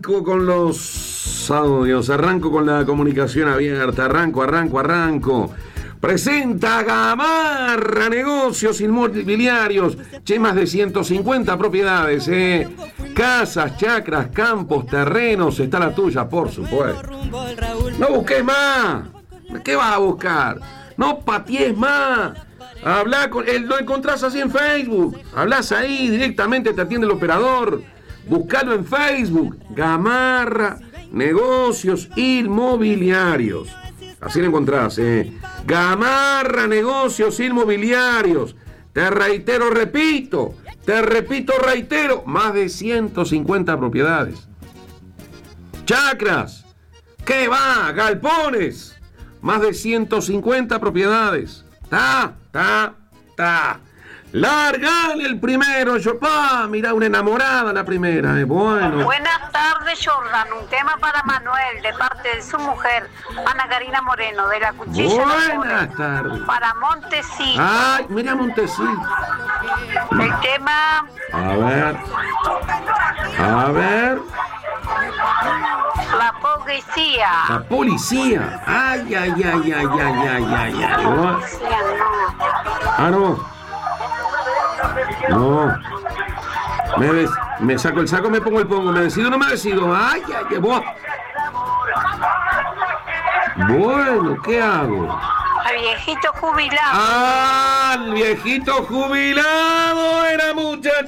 Arranco con los audios, arranco con la comunicación abierta, arranco. Presenta Gamarra Negocios Inmobiliarios. Che, más de 150 propiedades, casas, chacras, campos, terrenos. Está la tuya, por supuesto. No busques más. ¿Qué vas a buscar? No patees más. Habla con él, lo encontrás así en Facebook. Hablás ahí, directamente te atiende el operador. Buscalo en Facebook. Gamarra Negocios Inmobiliarios. Así lo encontrás, Gamarra Negocios Inmobiliarios. Te repito, reitero. Más de 150 propiedades. Chacras. ¿Qué va? Galpones. Más de 150 propiedades. Largan el primero, mirá, una enamorada la primera, bueno. Buenas tardes, Jordan. Un tema para Manuel, de parte de su mujer, Ana Karina Moreno, de la Cuchilla. Buenas tardes. Para Montecito. Ay, mira Montecito. El tema... A ver. La policía. La policía. Ay. Policía, no. No. Me saco el saco, me pongo el pongo. Me decido, no me decido. Ay, vos. Bueno, ¿qué hago? Al viejito jubilado. El viejito jubilado era muchacho.